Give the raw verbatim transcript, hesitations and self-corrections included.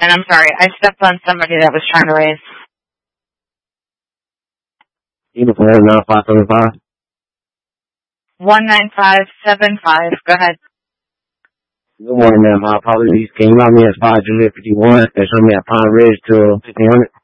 And I'm sorry, I stepped on somebody that was trying to raise. Uniform nine five seven five. one nine five seven five. Go ahead. Good morning, ma'am. My apologies. Can you run me at five Juliet fifty-one and show me at Pine Ridge till fifteen hundred?